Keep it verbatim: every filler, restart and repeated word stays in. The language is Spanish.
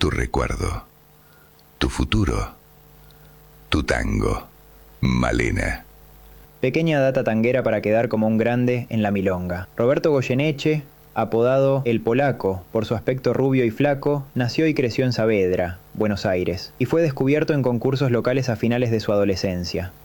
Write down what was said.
tu recuerdo, tu futuro, tu tango, Malena. Pequeña data tanguera para quedar como un grande en la milonga. Roberto Goyeneche, apodado El Polaco por su aspecto rubio y flaco, nació y creció en Saavedra, Buenos Aires, y fue descubierto en concursos locales a finales de su adolescencia.